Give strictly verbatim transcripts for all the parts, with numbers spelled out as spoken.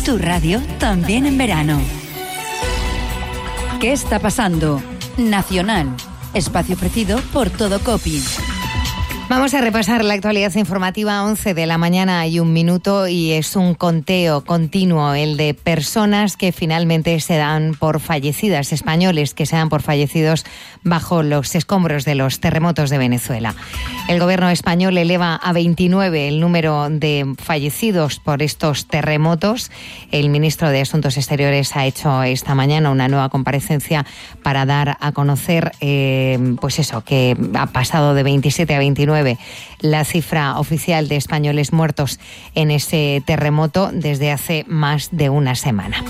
Tu radio también en verano. ¿Qué está pasando? Nacional. Espacio ofrecido por Todocopi. Vamos a repasar la actualidad informativa. Once de la mañana y un minuto, y es un conteo continuo el de personas que finalmente se dan por fallecidas, españoles que se dan por fallecidos bajo los escombros de los terremotos de Venezuela. El gobierno español eleva a veintinueve el número de fallecidos por estos terremotos. El ministro de Asuntos Exteriores ha hecho esta mañana una nueva comparecencia para dar a conocer, eh, pues eso, que ha pasado de veintisiete a veintinueve la cifra oficial de españoles muertos en ese terremoto desde hace más de una semana.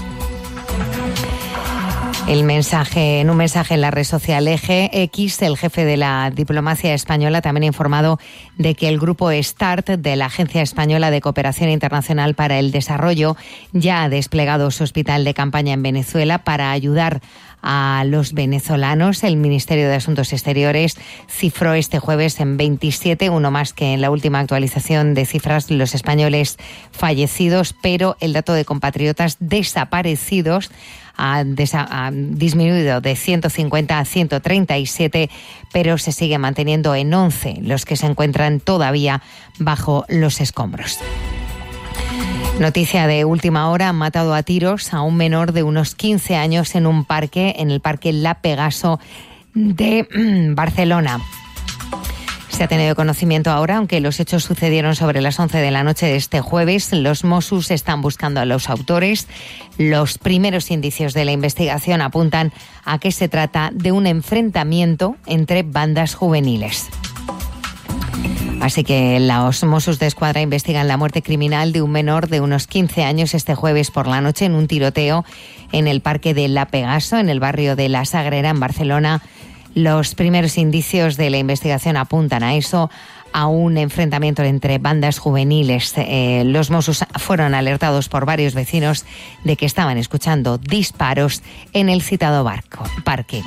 El mensaje, en un mensaje en la red social X, el jefe de la diplomacia española también ha informado de que el grupo START de la Agencia Española de Cooperación Internacional para el Desarrollo ya ha desplegado su hospital de campaña en Venezuela para ayudar a los venezolanos. El Ministerio de Asuntos Exteriores cifró este jueves en veintisiete, uno más que en la última actualización de cifras, los españoles fallecidos, pero el dato de compatriotas desaparecidos ha, desa- ha disminuido de ciento cincuenta a ciento treinta y siete, pero se sigue manteniendo en once los que se encuentran todavía bajo los escombros. Noticia de última hora: han matado a tiros a un menor de unos quince años en un parque, en el Parque La Pegaso de Barcelona. Se ha tenido conocimiento ahora, aunque los hechos sucedieron sobre las once de la noche de este jueves. Los Mossos están buscando a los autores. Los primeros indicios de la investigación apuntan a que se trata de un enfrentamiento entre bandas juveniles. Así que los Mossos de Escuadra investigan la muerte criminal de un menor de unos quince años este jueves por la noche en un tiroteo en el Parque de La Pegaso, en el barrio de La Sagrera, en Barcelona. Los primeros indicios de la investigación apuntan a eso, a un enfrentamiento entre bandas juveniles. Eh, los Mossos fueron alertados por varios vecinos de que estaban escuchando disparos en el citado barco, parque.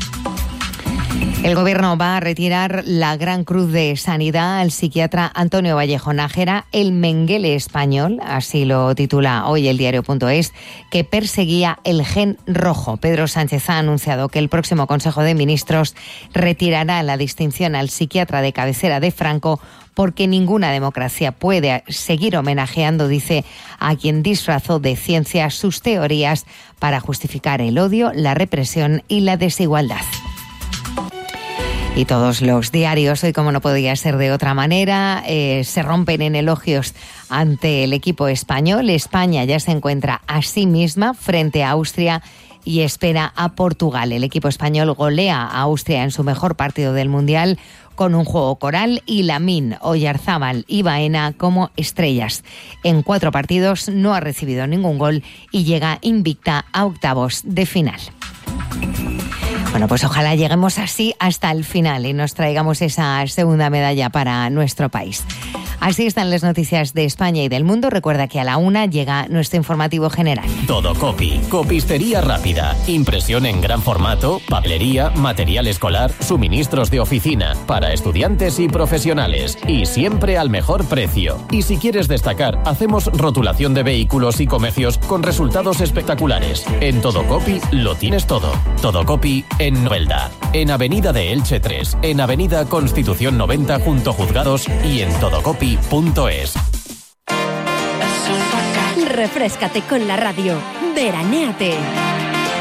El Gobierno va a retirar la Gran Cruz de Sanidad al psiquiatra Antonio Vallejo Nájera, el Mengele español, así lo titula hoy el diario.es, que perseguía el gen rojo. Pedro Sánchez ha anunciado que el próximo Consejo de Ministros retirará la distinción al psiquiatra de cabecera de Franco, porque ninguna democracia puede seguir homenajeando, dice, a quien disfrazó de ciencia sus teorías para justificar el odio, la represión y la desigualdad. Y todos los diarios, hoy como no podía ser de otra manera, eh, se rompen en elogios ante el equipo español. España ya se encuentra a sí misma frente a Austria y espera a Portugal. El equipo español golea a Austria en su mejor partido del Mundial, con un juego coral y Lamine, Oyarzábal y Baena como estrellas. En cuatro partidos no ha recibido ningún gol y llega invicta a octavos de final. Bueno, pues ojalá lleguemos así hasta el final y nos traigamos esa segunda medalla para nuestro país. Así están las noticias de España y del mundo. Recuerda que a la una llega nuestro informativo general. Todocopi, copistería rápida, impresión en gran formato, papelería, material escolar, suministros de oficina, para estudiantes y profesionales, y siempre al mejor precio. Y si quieres destacar, hacemos rotulación de vehículos y comercios con resultados espectaculares. En Todocopi lo tienes todo. Todocopi en Novelda, en Avenida de Elche tres, en Avenida Constitución noventa junto Juzgados y en todocopi punto es. Refréscate con la radio. Veranéate.